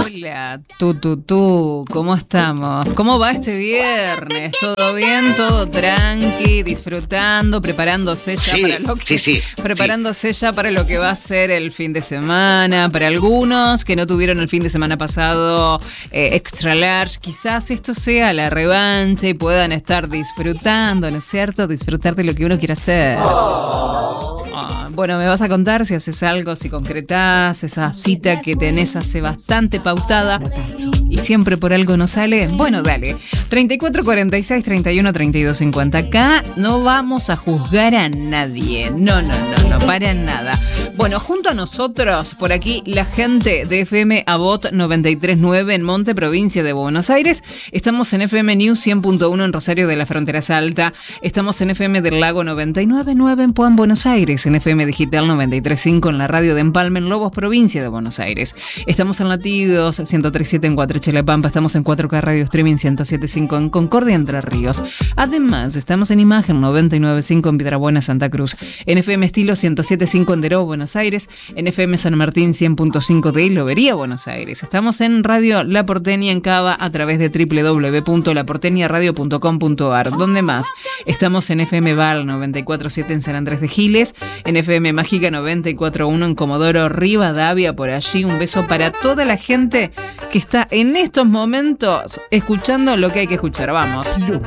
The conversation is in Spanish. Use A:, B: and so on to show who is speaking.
A: Hola, tú, ¿cómo estamos? ¿Cómo va este viernes? ¿Todo bien? ¿Todo tranqui? ¿Disfrutando? ¿Preparándose ya para lo que, preparándose ya para lo que va a ser el fin de semana? Para algunos que no tuvieron el fin de semana pasado extra large, quizás esto sea la revancha y puedan estar disfrutando, ¿no es cierto? Disfrutar de lo que uno quiere hacer. Bueno, me vas a contar si haces algo, si concretás esa cita que tenés hace bastante pautada y siempre por algo no sale. Bueno, dale. 34 46 31 32 50. Acá no vamos a juzgar a nadie. No, para nada. Bueno, junto a nosotros, por aquí, la gente de FM Avot 93.9 en Monte, provincia de Buenos Aires. Estamos en FM News 100.1 en Rosario de la Frontera Salta. Estamos en FM del Lago 99.9 en Puan, Buenos Aires. En FM Digital 93.5 en la radio de Empalme, en Lobos, provincia de Buenos Aires. Estamos en Latidos 103.7 en Cuatriche, La Pampa. Estamos en 4K Radio Streaming 107.5 en Concordia, Entre Ríos. Además, estamos en Imagen 99.5 en Piedrabuena, Santa Cruz. En FM Estilo 107.5 en Deró, Buenos Aires. En FM San Martín 100.5 de Lobería, Buenos Aires. Estamos en Radio La Porteña en Cava a través de www.laporteñaradio.com.ar. ¿Dónde más? Estamos en FM Val 94.7 en San Andrés de Giles. En FM Mágica 94.1 en Comodoro Rivadavia, por allí. Un beso para toda la gente que está en estos momentos escuchando lo que hay que escuchar. Vamos.
B: Lo